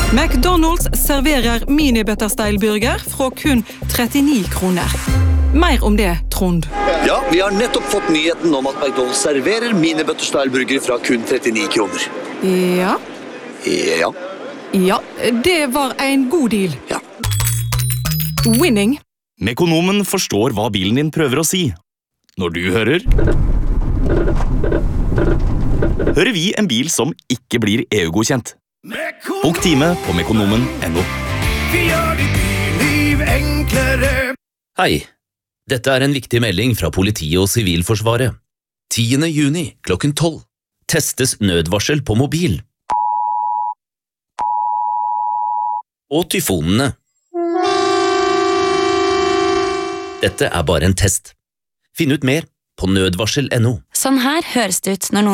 McDonald's serverer mini-butterstyle-burger fra kun 39 kroner. Mer om det, Trond. Ja, vi har nettopp fått nyheten om at McDonald's serverer mini-butterstyle-burger fra kun 39 kroner. Ja. Ja. Ja, det var en god deal. Ja. Winning. Mekonomen forstår hva bilen din prøver å si. Når du hører vi en bil som ikke blir EU-godkjent. Bok time på mekonomen.no. Vi gjør ditt byliv enklere. Hei, dette er en viktig melding fra politiet og Sivilforsvaret. 10. juni klokken 12. Testes nødvarsel på mobil. Og tyfonene. Dette er bare en test. Finn ut mer på nødvarsel.no. Sånn her høres det ut når noen